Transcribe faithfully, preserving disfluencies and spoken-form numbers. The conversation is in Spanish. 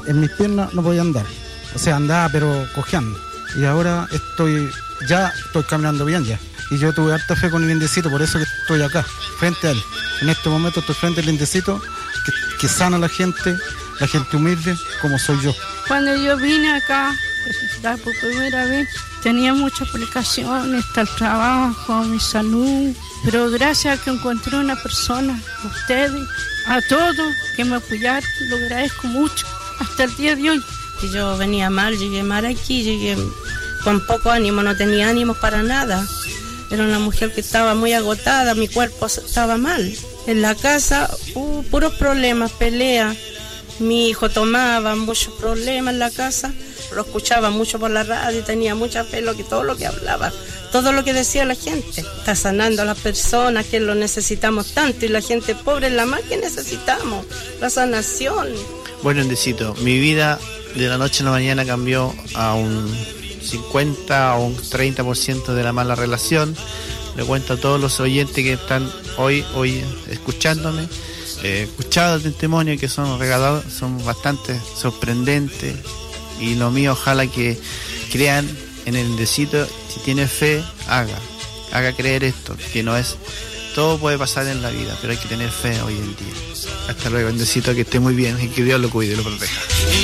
en mis piernas no podía andar. O sea, andaba pero cojeando. Y ahora estoy, ya estoy caminando bien ya. Y yo tuve harta fe con el Indecito, por eso que estoy acá, frente a él. En este momento estoy frente al Indecito, que, que sana a la gente, la gente humilde, como soy yo. Cuando yo vine acá, por primera vez, tenía muchas complicaciones, está el trabajo, mi salud. Pero gracias a que encontré una persona, a ustedes, a todos que me apoyaron, lo agradezco mucho, hasta el día de hoy. Y yo venía mal, llegué mal aquí, llegué con poco ánimo, no tenía ánimos para nada. Era una mujer que estaba muy agotada, mi cuerpo estaba mal. En la casa hubo puros problemas, peleas. Mi hijo tomaba muchos problemas en la casa, lo escuchaba mucho por la radio, tenía mucha fe en lo que, todo lo que hablaba, todo lo que decía la gente. Está sanando a las personas que lo necesitamos tanto y la gente pobre es la más que necesitamos, la sanación. Bueno, Indecito, mi vida de la noche a la mañana cambió a un cincuenta o un treinta por ciento de la mala relación. Le cuento a todos los oyentes que están hoy, hoy escuchándome. He escuchado testimonios que son regalados, son bastante sorprendentes. Y lo mío, ojalá que crean en el Indecito. Si tiene fe, haga. Haga creer esto, que no es... Todo puede pasar en la vida, pero hay que tener fe hoy en día. Hasta luego, Indecito, que esté muy bien y que Dios lo cuide y lo proteja.